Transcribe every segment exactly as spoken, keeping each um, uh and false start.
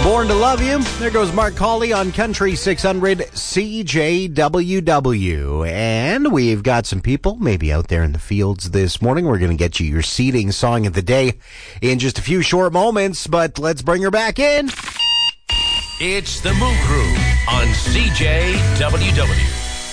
Born to Love You. There goes Mark Hawley on Country six hundred C J W W. And we've got some people maybe out there in the fields this morning. We're going to get you your seeding song of the day in just a few short moments, but let's bring her back in. It's the Moo Crew on C J W W.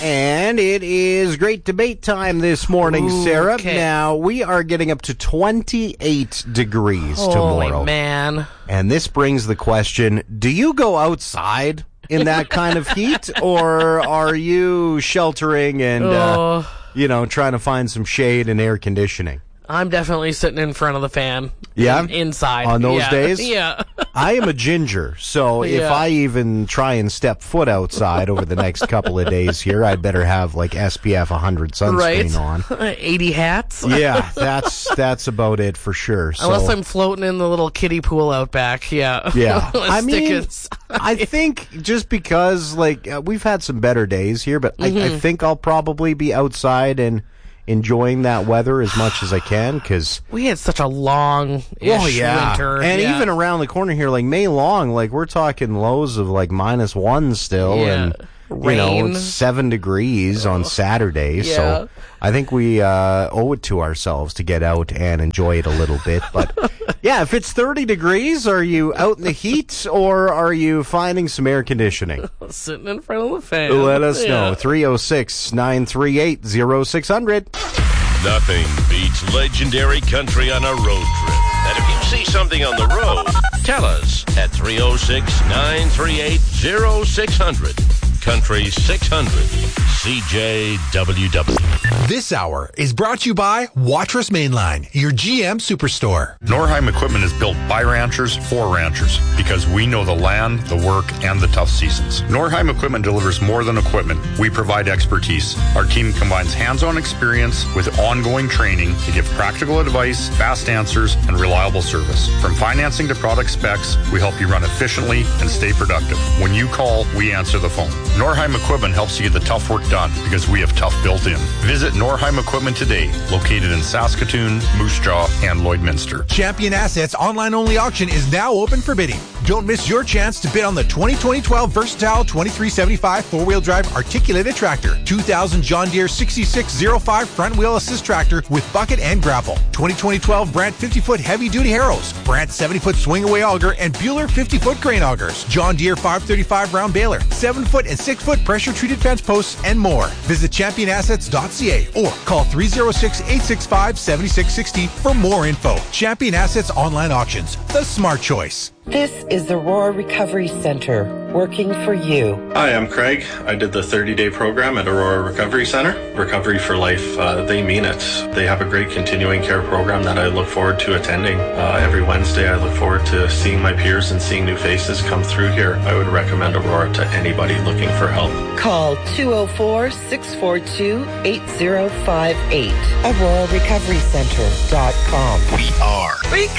And it is great debate time this morning, Ooh, Sarah. okay. Now, we are getting up to twenty-eight degrees tomorrow. Holy man. And this brings the question, do you go outside in that kind of heat, or are you sheltering and, uh, Oh. you know, trying to find some shade and air conditioning? I'm definitely sitting in front of the fan. Yeah? In- inside. On those Yeah. days? Yeah. I am a ginger, so if Yeah. I even try and step foot outside over the next couple of days here, I'd better have like S P F one hundred sunscreen Right. on. eighty hats. Yeah, that's that's about it for sure. So, Unless I'm floating in the little kiddie pool out back. Yeah. yeah, I Stick mean, inside. I think just because like uh, we've had some better days here, but I, I think I'll probably be outside and enjoying that weather as much as I can because. We had such a long Oh yeah, winter. and yeah. even around the corner here, like May long, like we're talking lows of like minus one still, Yeah. and you know Rain. it's seven degrees on Saturday. Yeah. So I think we uh, owe it to ourselves to get out and enjoy it a little bit. But yeah, if it's thirty degrees, are you out in the heat or are you finding some air conditioning? Sitting in front of the fan. Let us Yeah. know. three oh six, nine three eight, oh six hundred. Nothing beats legendary country on a road trip. And if you see something on the road, tell us at three oh six, nine three eight, oh six hundred. Country six hundred C J W W. This hour is brought to you by Watrous Mainline, your G M Superstore. Norheim Equipment is built by ranchers for ranchers because we know the land, the work, and the tough seasons. Norheim Equipment delivers more than equipment. We provide expertise. Our team combines hands-on experience with ongoing training to give practical advice, fast answers, and reliable service. From financing to product specs, we help you run efficiently and stay productive. When you call, we answer the phone. Norheim Equipment helps you get the tough work done because we have tough built in. Visit Norheim Equipment today, located in Saskatoon, Moose Jaw, and Lloydminster. Champion Assets online-only auction is now open for bidding. Don't miss your chance to bid on the twenty twelve Versatile twenty-three seventy-five four-wheel drive articulated tractor, two thousand John Deere sixty-six oh five front-wheel assist tractor with bucket and grapple, twenty twelve Brandt fifty-foot heavy-duty harrows, Brandt seventy-foot swing-away auger, and Bueller fifty-foot crane augers, John Deere five thirty-five round baler, seven-foot and six-foot pressure-treated fence posts, and more. Visit champion assets dot c a or call three oh six, eight six five, seven six six zero for more info. Champion Assets Online Auctions, the smart choice. This is the Aurora Recovery Center, working for you. Hi, I'm Craig. I did the thirty-day program at Aurora Recovery Center. Recovery for Life, uh, they mean it. They have a great continuing care program that I look forward to attending. Uh, every Wednesday, I look forward to seeing my peers and seeing new faces come through here. I would recommend Aurora to anybody looking for help. Call two oh four, six four two, eight oh five eight. Aurora Recovery Center dot com. We are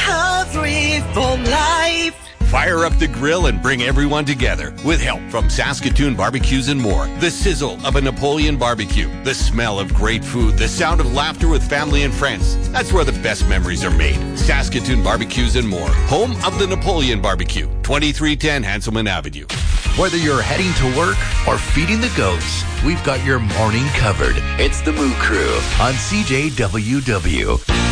Recovery for Life. Fire up the grill and bring everyone together with help from Saskatoon Barbecues and More. The sizzle of a Napoleon barbecue, the smell of great food, the sound of laughter with family and friends. That's where the best memories are made. Saskatoon Barbecues and More, home of the Napoleon Barbecue, twenty-three ten Hanselman Avenue. Whether you're heading to work or feeding the goats, we've got your morning covered. It's the Moo Crew on C J W W.